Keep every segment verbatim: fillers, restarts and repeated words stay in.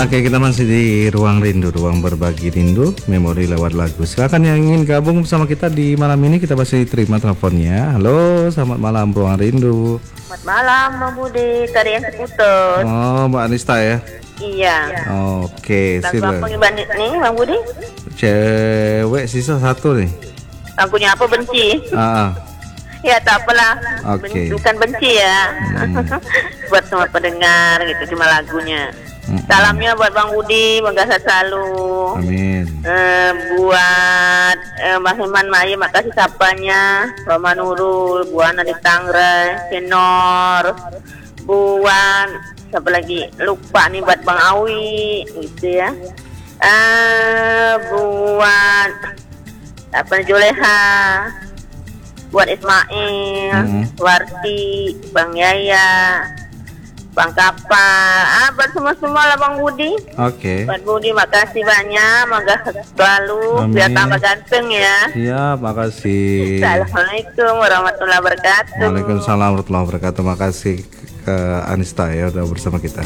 Oke, kita masih di Ruang Rindu, ruang berbagi rindu, memori lewat lagu. Silakan yang ingin gabung bersama kita di malam ini, kita masih terima teleponnya. Halo, selamat malam Ruang Rindu. Selamat malam Bang Budi, tadi yang terputus. Oh, Mbak Anista ya? Iya. Oke, silakan. Lagu apa bandit nih Bang Budi? Cewek sisa satu nih. Lagunya apa, benci? Ah, ah. Ya tak apalah. Oke. Ben- bukan benci ya. Hmm. Buat semua pendengar gitu, cuma lagunya. Hmm. Salamnya buat Bang Budi, semoga sehat selalu. Amin. Uh, buat uh, Mas Iman Mai, makasih sapanya. Roma Nurul, buat Nadif Tangre, Senor, buat siapa lagi? Lupa nih, buat Bang Awi, gitu ya. Uh, buat apa Juleha, buat Ismail, mm-hmm. Warti, Bang Yaya, Bang Kapal, ah buat semua-semua lah Bang Budi. Oke. Okay. Bang Budi makasih banyak, semoga selalu biar tambah ganteng ya. Siap, makasih. Assalamualaikum warahmatullahi wabarakatuh. Waalaikumsalam warahmatullahi wabarakatuh. Makasih ke Anista ya udah bersama kita.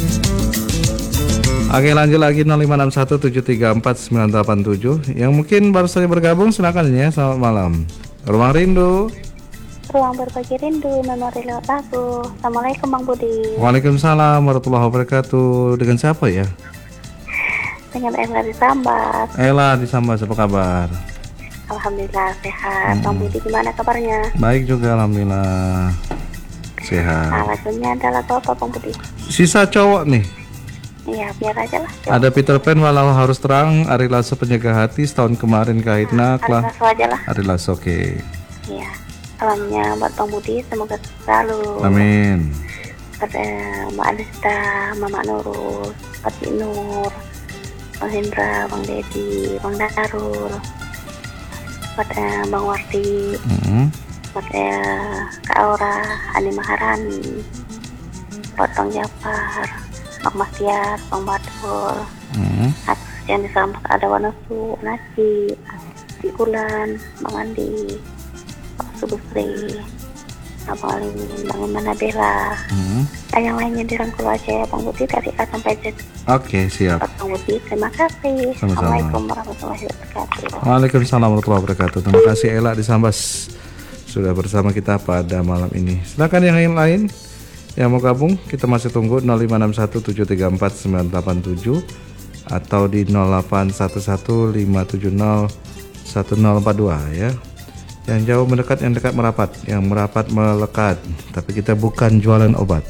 Oke, lanjut lagi nol lima enam satu tujuh tiga empat sembilan delapan tujuh. Yang mungkin baru saja bergabung silakan ya. Selamat malam. Ruang Rindu. Ruang berbagi rindu, memori lewat lagu. Assalamualaikum Bang Budi. Waalaikumsalam warahmatullahi wabarakatuh. Dengan siapa ya? Dengan Ella di Sambas. Ella di Sambas, apa kabar? Alhamdulillah sehat. Hmm. Bang Budi gimana kabarnya? Baik juga, alhamdulillah sehat. Nah, lagunya adalah apa Bang Budi? Sisa cowok nih. Iya, biar aja lah. Cowok. Ada Peter Pan, walau harus terang, Ari Lasso penjaga hati, setahun kemarin kahitna nah, lah. Ari Lasso aja lah. Ari Lasso, oke. Okay. Iya. Salamnya buat Bang Budi, semoga selalu. Amin. Pada Mbak Anista, Mama Nurul, Pati Nur, Bang Hendra, Bang Dedi, Bang Darul, pada Bang Warti, mm-hmm. pada Kak Aura, Ani Maharani, buat Bang Japar, Bang Masyar, Bang Badul, mm-hmm. yang di Sambas ada Wanasu, Nasi, Ulan, Bang Andi, Subusri, Abang Alimin, Bang Iman Nabila, hmm. nah, yang lainnya dirangkul aja ya Bang Budi dari A sampai Z. Oke, siap. Bang Budi, terima kasih. Sama-sama. Assalamualaikum warahmatullahi wabarakatuh. Waalaikumsalam warahmatullahi wabarakatuh. Terima kasih Ella di Sambas sudah bersama kita pada malam ini. Silakan yang lain yang mau gabung, kita masih tunggu nol lima enam satu tujuh tiga empat sembilan delapan tujuh atau di nol delapan satu satu lima tujuh nol satu nol empat dua ya. Yang jauh mendekat, yang dekat merapat, yang merapat melekat. Tapi kita bukan jualan obat.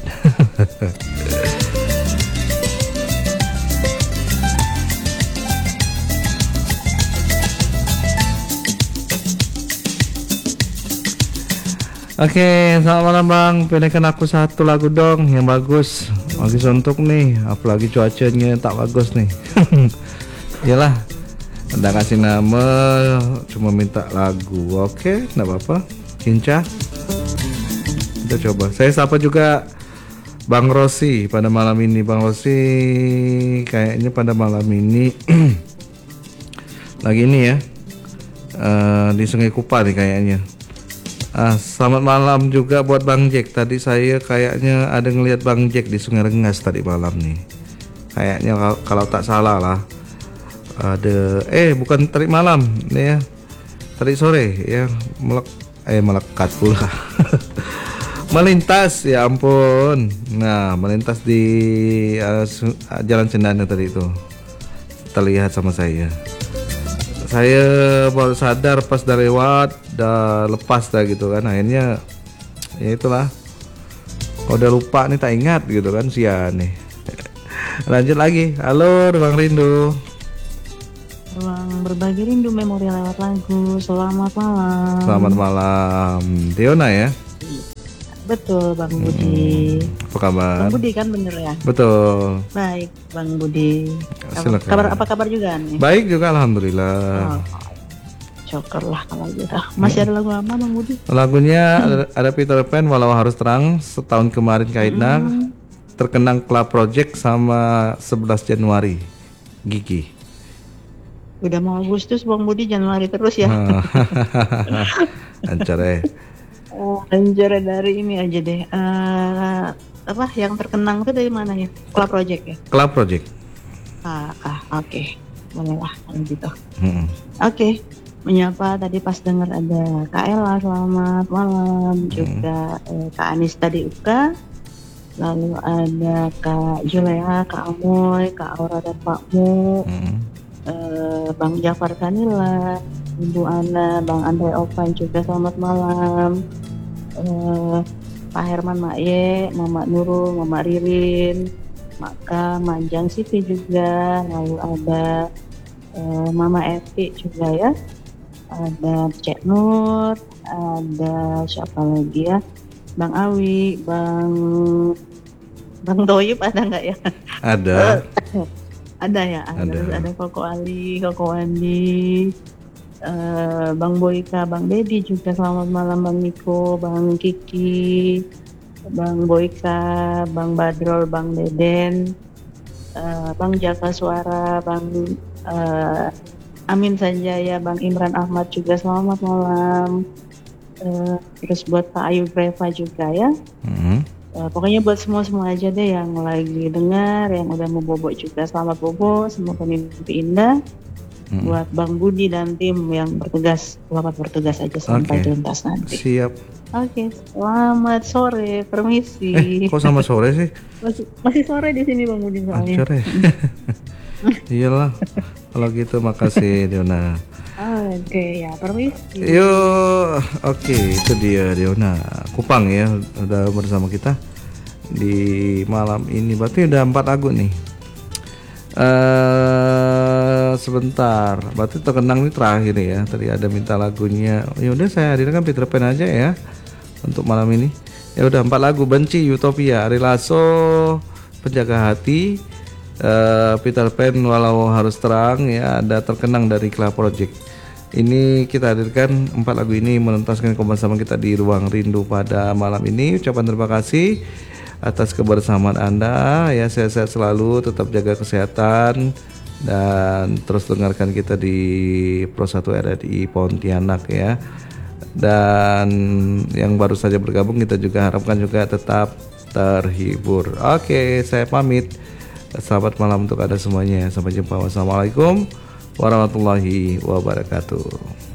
Oke, selamat malam Bang. Pilihkan aku satu lagu dong yang bagus. Lagi suntuk nih, apalagi cuacanya tak bagus nih. Iyalah. Anda kasih nama, cuma minta lagu. Oke, enggak apa-apa. Hinca. Kita coba. Saya sapa juga Bang Rosi pada malam ini. Bang Rosi kayaknya pada malam ini lagi ini ya. Uh, di Sungai Kupa nih kayaknya. Ah, selamat malam juga buat Bang Jack. Tadi saya kayaknya ada ngelihat Bang Jack di Sungai Rengas tadi malam nih. Kayaknya kalau, kalau tak salah lah. Ada eh bukan tadi malam nih ya, tadi sore ya, melek eh melekat pula. Melintas, ya ampun. Nah, melintas di uh, Jalan Cendana tadi itu terlihat sama saya. Saya baru sadar pas dah lewat, dah lepas dah gitu kan. Akhirnya ya itulah, kalau udah lupa nih tak ingat gitu kan, sian nih. Lanjut lagi. Halo Ruang Rindu. Ruang berbagi rindu, memori lewat lagu. Selamat malam. Selamat malam, Tiona ya. Betul Bang Budi. Hmm, apa kabar? Bang Budi kan bener ya? Betul. Baik Bang Budi. Silakan. Kabar apa kabar juga nih? Baik juga alhamdulillah. Oh, syukurlah kalau gitu. Masih ada lagu apa Bang Budi? Lagunya ada, ada Peter Pan, walau harus terang, setahun kemarin kaitna, hmm. Terkenang Club Project sama sebelas Januari Gigi. Udah mau Agustus Bang Budi, Januari terus ya. Ancar ya. Oh, anjar dari ini aja deh. Uh, apa yang terkenang itu dari mana ya? Club Project ya? Club Project. Kak, Kak. Oke, bolehlah kalau gitu. Mm-mm. Oke, menyapa tadi pas dengar ada Kak Ella, selamat malam. Juga eh, Kak Anis tadi Uka. Lalu ada Kak Julea, Kak Amoy, Kak Aura dan Pak Mu, Mm-mm. eh, Bang Jafar Kanila, Ibu Ana, Bang Andre Ovan juga selamat malam. Eh, Pak Herman Makye, Mama Nurul, Mama Ririn, Maka, Manjang Siti juga, lalu ada eh, Mama Evi juga ya, ada Cek Nur, ada siapa lagi ya, Bang Awi, Bang Bang Toyib ada nggak ya? Ada. Ada ya, ada. Ada. Terus ada Koko Ali, Koko Andi, eh, Bang Boyka, Bang Dedi juga selamat malam, Bang Niko, Bang Kiki, Bang Boyka, Bang Badrol, Bang Deden, eh, Bang Jaka Suara, Bang eh, Amin Sanjaya, Bang Imran Ahmad juga selamat malam. Eh, terus buat Pak Ayu Breva juga ya. Mm-mm. Eh, pokoknya buat semua-semua aja deh yang lagi dengar, yang udah mau bobo juga selamat bobo, semoga mimpi indah. Mm-mm. Buat Bang Budi dan tim yang bertugas, selamat bertugas aja sampai Oke. tuntas nanti. Siap. Oke, selamat sore, permisi. Eh, kok sama sore sih? masih, masih sore di sini Bang Budi soalnya. Hancur ya. Iyalah. Kalau gitu makasih Diona. Oke ya, permisi. Yuk, oke itu dia Diona Kupang ya, udah bersama kita di malam ini. Berarti udah empat lagu nih. Eh sebentar, berarti terkenang nih terakhir ya. Tadi ada minta lagunya. Ya udah saya hadirkan Peter Pan aja ya untuk malam ini. Ya udah empat lagu: Benci, Utopia, Ari Lasso, Penjaga Hati, eh, Peter Pan, Walau Harus Terang ya, ada Terkenang dari Kla Project. Ini kita hadirkan empat lagu ini menuntaskan kebersamaan kita di Ruang Rindu pada malam ini. Ucapan terima kasih atas kebersamaan Anda ya, sehat-sehat selalu, tetap jaga kesehatan dan terus dengarkan kita di Pro satu R R I Pontianak ya. Dan yang baru saja bergabung kita juga harapkan juga tetap terhibur. Oke, saya pamit. Selamat malam untuk Anda semuanya. Sampai jumpa. Wassalamualaikum warahmatullahi wabarakatuh.